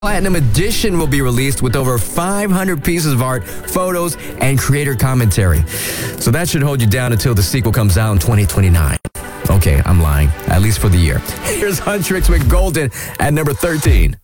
Platinum Edition will be released with over 500 pieces of art, photos, and creator commentary. So that should hold you down until the sequel comes out in 2029. Okay, I'm lying, at least for the year. Here's Huntrix with Golden at number 13.